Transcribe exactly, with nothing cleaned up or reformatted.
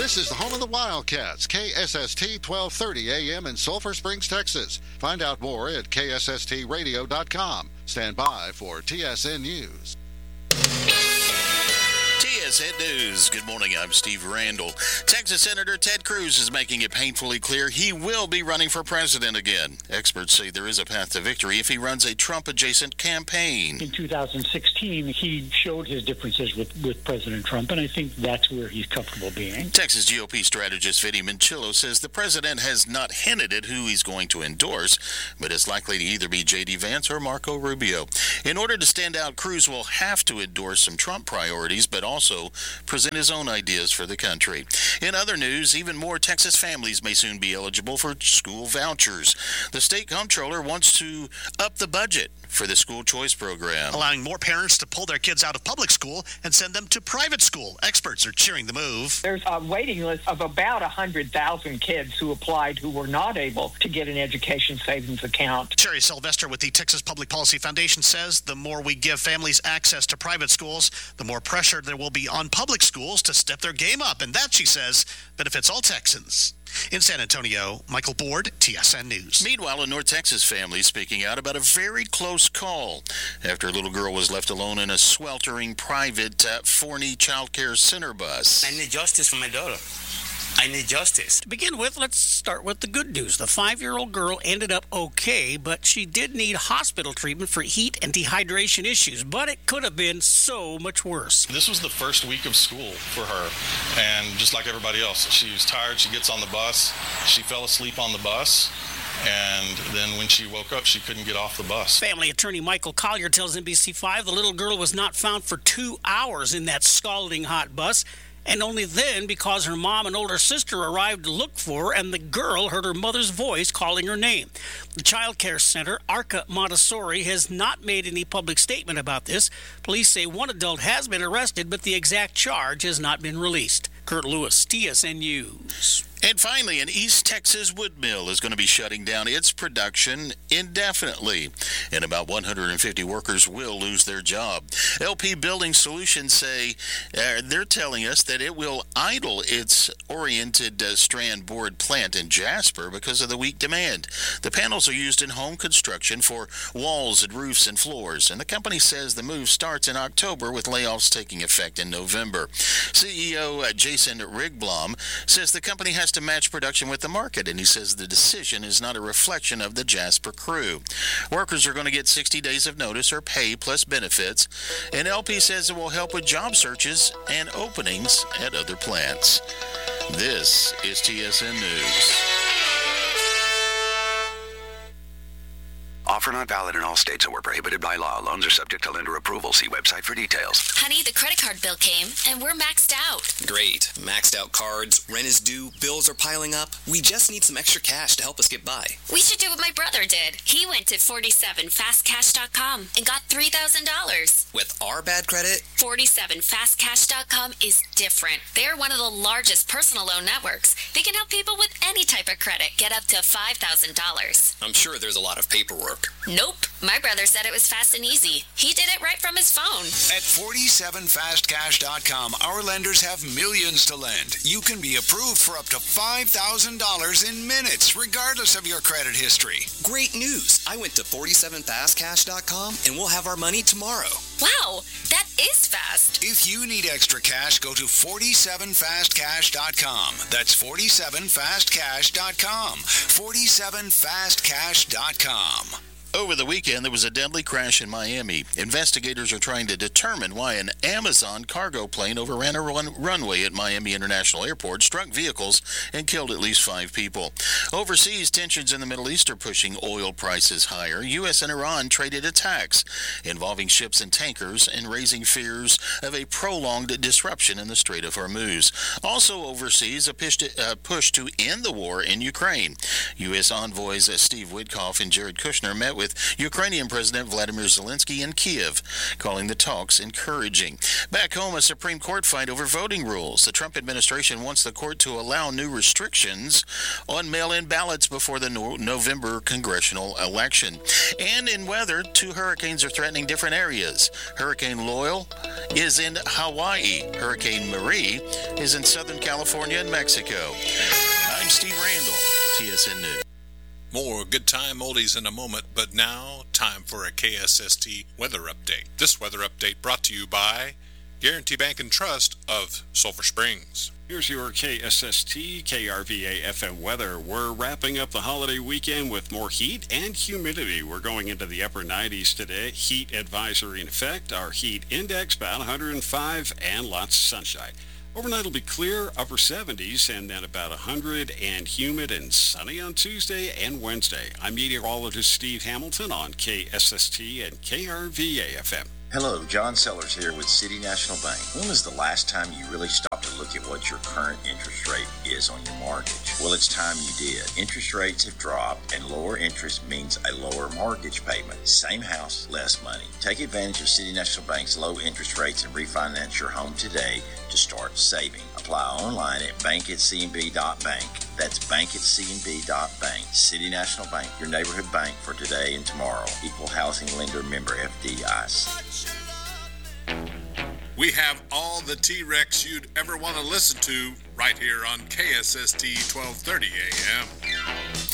This is the home of the Wildcats, K S S T twelve thirty A M in Sulphur Springs, Texas. Find out more at K S S T radio dot com. Stand by for T S N News. T S N News. Good morning. I'm Steve Randall. Texas Senator Ted Cruz is making it painfully clear he will be running for president again. Experts say there is a path to victory if he runs a Trump-adjacent campaign. In two thousand sixteen, he showed his differences with, with President Trump, and I think that's where he's comfortable being. Texas G O P strategist Vinnie Manchillo says the president has not hinted at who he's going to endorse, but it's likely to either be J D Vance or Marco Rubio. In order to stand out, Cruz will have to endorse some Trump priorities, but also present his own ideas for the country. In other news, even more Texas families may soon be eligible for school vouchers. The state comptroller wants to up the budget for the school choice program, allowing more parents to pull their kids out of public school and send them to private school. Experts are cheering the move. There's a waiting list of about one hundred thousand kids who applied who were not able to get an education savings account. Sherry Sylvester with the Texas Public Policy Foundation says the more we give families access to private schools, the more pressure there will be on public schools to step their game up. And that, she says, benefits all Texans. In San Antonio, Michael Board, T S N News. Meanwhile, a North Texas family speaking out about a very close call after a little girl was left alone in a sweltering private uh, Forney Child Care Center bus. I need justice for my daughter. I need justice. To begin with, let's start with the good news. The five-year-old girl ended up okay, but she did need hospital treatment for heat and dehydration issues, but it could have been so much worse. This was the first week of school for her, and just like everybody else, she was tired. She gets on the bus. She fell asleep on the bus. And then when she woke up, she couldn't get off the bus. Family attorney Michael Collier tells N B C five the little girl was not found for two hours in that scalding hot bus, and only then because her mom and older sister arrived to look for her, and the girl heard her mother's voice calling her name. The child care center, Arca Montessori, has not made any public statement about this. Police say one adult has been arrested, but the exact charge has not been released. Kurt Lewis, T S N News. And finally, an East Texas wood mill is going to be shutting down its production indefinitely, and about one hundred fifty workers will lose their job. L P Building Solutions say uh, they're telling us that it will idle its oriented uh, strand board plant in Jasper because of the weak demand. The panels are used in home construction for walls and roofs and floors, and the company says the move starts in October with layoffs taking effect in November. C E O uh, Jason Rigblom says the company has to match production with the market, and he says the decision is not a reflection of the Jasper crew. Workers are going to get sixty days of notice or pay plus benefits, and L P says it will help with job searches and openings at other plants. This is T S N News. Offer not valid in all states or prohibited by law. Loans are subject to lender approval. See website for details. Honey, the credit card bill came, and we're maxed out. Great. Maxed out cards, rent is due, bills are piling up. We just need some extra cash to help us get by. We should do what my brother did. He went to forty-seven fast cash dot com and got three thousand dollars. With our bad credit? forty-seven fast cash dot com is different. They're one of the largest personal loan networks. They can help people with any type of credit get up to five thousand dollars. I'm sure there's a lot of paperwork. Nope. My brother said it was fast and easy. He did it right from his phone. At forty-seven fast cash dot com, our lenders have millions to lend. You can be approved for up to five thousand dollars in minutes, regardless of your credit history. Great news. I went to forty-seven fast cash dot com, and we'll have our money tomorrow. Wow, that is fast. If you need extra cash, go to forty-seven fast cash dot com. That's forty-seven fast cash dot com. forty-seven fast cash dot com. Over the weekend, there was a deadly crash in Miami. Investigators are trying to determine why an Amazon cargo plane overran a run- runway at Miami International Airport, struck vehicles, and killed at least five people. Overseas, tensions in the Middle East are pushing oil prices higher. U S and Iran traded attacks involving ships and tankers and raising fears of a prolonged disruption in the Strait of Hormuz. Also overseas, a push to, uh, push to end the war in Ukraine. U S envoys uh, Steve Witkoff and Jared Kushner met with with Ukrainian President Vladimir Zelensky in Kiev, calling the talks encouraging. Back home, a Supreme Court fight over voting rules. The Trump administration wants the court to allow new restrictions on mail-in ballots before the no- November congressional election. And in weather, two hurricanes are threatening different areas. Hurricane Loyal is in Hawaii. Hurricane Marie is in Southern California and Mexico. I'm Steve Randall, T S N News. More good time oldies in a moment, but now time for a K S S T weather update. This weather update brought to you by Guarantee Bank and Trust of Sulphur Springs. Here's your K S S T K R V A F M weather. We're wrapping up the holiday weekend with more heat and humidity. We're going into the upper nineties today. Heat advisory in effect. Our heat index about one hundred five and lots of sunshine. Overnight will be clear, upper seventies, and then about one hundred and humid and sunny on Tuesday and Wednesday. I'm meteorologist Steve Hamilton on K S S T and K R V A F M. Hello, John Sellers here with City National Bank. When was the last time you really stopped to look at what your current interest rate is on your mortgage? Well, it's time you did. Interest rates have dropped, and lower interest means a lower mortgage payment. Same house, less money. Take advantage of City National Bank's low interest rates and refinance your home today to start saving. Apply online at bank at c n b dot bank. That's bank at c n b dot bank. City National Bank, your neighborhood bank for today and tomorrow. Equal housing lender, member F D I C. We have all the T-Rex you'd ever want to listen to right here on K S S T twelve thirty A M.